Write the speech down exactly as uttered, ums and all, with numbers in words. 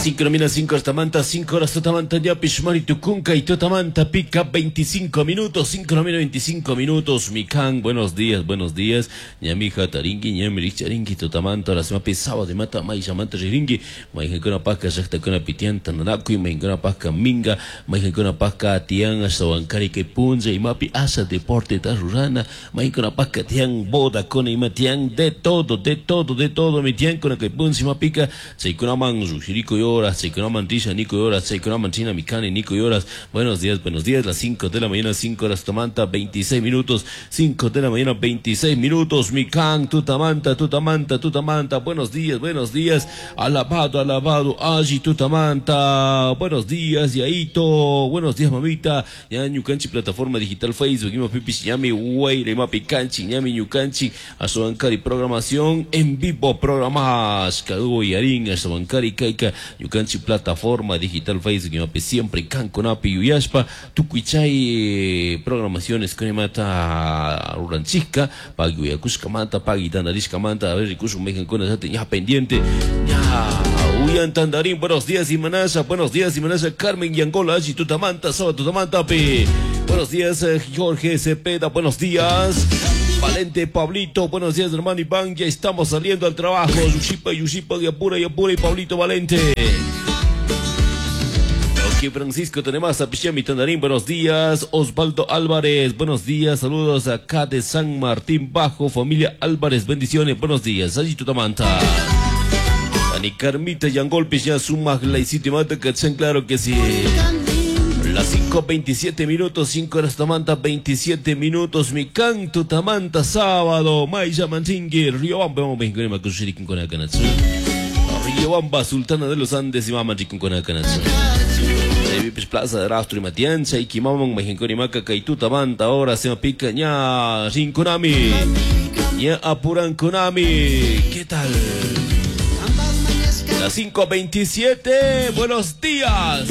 cinco nomina cinco Tamanta, cinco horas Tamanta ya Pishmari Tucunca y Totamanta pica veinticinco minutos, cinco nomina veinticinco minutos, Mikan, buenos días, buenos días, Ñamija Taringi, Ñamirich Charingi, Totamanta, la semana pesada de Mata, Maisha Manta Riringi, Maijacona Pasca, Shaktakona Pitian, Tananaku, Maijacona Pasca Minga, Maijacona Pasca Tian, Sawankari Kepunza, y Mapi Asa Deporte Tarurana, Maijacona Pasca Tian, Boda, Kona y Matian, de todo, de todo, de todo, mi Tian, Kona Kepunza, Mapica, Seikonaman, Rushiriko Yoras, Seikonaman Tisha, Nico Yoras, Seikonaman China, Mikane, Nico Yoras, buenos días, buenos días, las cinco de la mañana, cinco horas Tamanta, veintiséis minutos, cinco de la mañana, veintiséis minutos, Mikan, Tutamanta, Tutamanta, Tutamanta, buenos días, buenos días, alabado, alabado, Aji, Tutamanta, buenos días, Yaito, buenos días, mamita, ya Ñucanchi, plataforma digital Facebook, Ima Pipis, Ñami, Weire, Mapi Canchi, Ñami, Ñucanchi, Asobancari, programación en vivo, programas, Kago y Arin, Asobancari, Kaika, Ñucanchi, plataforma digital Facebook, Ima siempre, Canconapi, Yuyaspa, Tucuichay, programaciones, Conemata, Ruranchica, Pagui, Acuscamanta, Pagui, Tandariscamanta, a ver, Ricuso, México, ya pendiente, ya. Uyan Tandarín, buenos días y Manasa, buenos días y Manasa, Carmen y Angola, Aji, Tutamanta, Saba, Tutamanta, Pe. Buenos días, Jorge Cepeda, buenos días. Valente Pablito, buenos días, hermano Iván, ya estamos saliendo al trabajo. Yushipa, Yushipa, Yapura, Yapura y Pablito Valente. Ok, Francisco Tenemasa, Pichami Tandarín, buenos días. Osvaldo Álvarez, buenos días, saludos acá de San Martín Bajo, familia Álvarez, bendiciones, buenos días, Aji, Tutamanta. Ni Carmita Yangolpis ya suma la y sitio mata que sean claro que sí. Las cinco veintisiete minutos, cinco horas Tamanta, veintisiete minutos, mi canto Tamanta, sábado, Maya Mantingi, Riobamba, vamos a ver con Shirikin con Akanatsu. Riobamba, Sultana de los Andes y Mama Chikin con Akanatsu. Vipis Plaza de Rastro y Matiancha y Kimaman, Mexico y Maca, Kaitu Tamanta, ahora se me pica ña, Rinkonami, ña Apuran Konami, ¿qué tal? Las cinco veintisiete, buenos días.